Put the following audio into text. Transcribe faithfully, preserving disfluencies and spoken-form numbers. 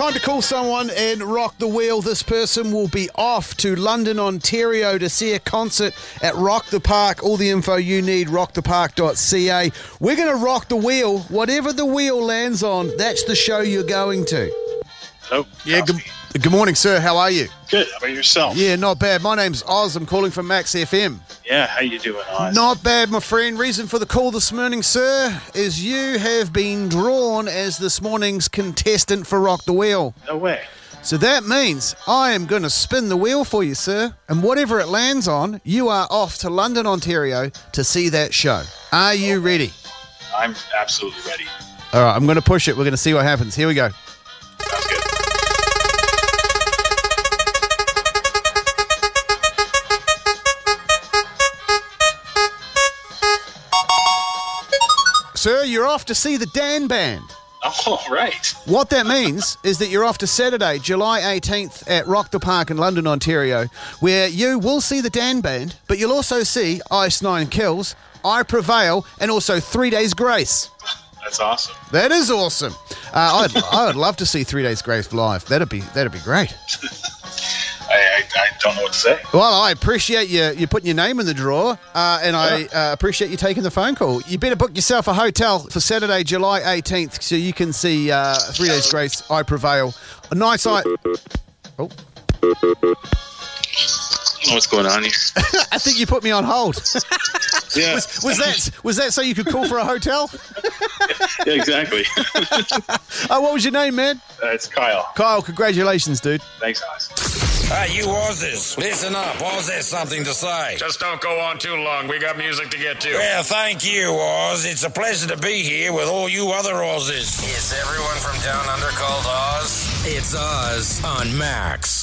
time to call someone and rock the wheel. This person will be off to London, Ontario to see a concert at Rock the Park. All the info you need, rock the park dot c a. We're going to rock the wheel. Whatever the wheel lands on, that's the show you're going to. Hello. Yeah, good, good morning, sir. How are you? Good. How about yourself? Yeah, not bad. My name's Oz. I'm calling from Max F M. Yeah, how you doing, Oz? Not bad, my friend. Reason for the call this morning, sir, is you have been drawn as this morning's contestant for Rock the Wheel. No way. So that means I am going to spin the wheel for you, sir. And whatever it lands on, you are off to London, Ontario to see that show. Are you ready? I'm absolutely ready. All right, I'm going to push it. We're going to see what happens. Here we go. Sounds good. Sir, you're off to see the Dan Band. Oh, right. What that means is that you're off to Saturday, July eighteenth at Rock the Park in London, Ontario, where you will see the Dan Band, but you'll also see Ice Nine Kills, I Prevail, and also Three Days Grace. That's awesome. That is awesome. Uh, I'd, I would love to see Three Days Grace live. That'd be that'd be great. I, I, I don't know what to say. Well, I appreciate you you putting your name in the drawer, uh, and I uh, appreciate you taking the phone call. You better book yourself a hotel for Saturday, July eighteenth, so you can see uh, Three Days Grace, I Prevail. A nice I. Oh. I don't know what's going on here. I think you put me on hold. Yeah. Was, was that was that so you could call for a hotel? Yeah, exactly. Oh, what was your name, man? Uh, it's Kyle. Kyle, congratulations, dude. Thanks, Oz. Hey, you Aussies, listen up. Oz has something to say. Just don't go on too long. We got music to get to. Well, thank you, Oz. It's a pleasure to be here with all you other Aussies. Is everyone from down under called Oz? It's Oz on Max.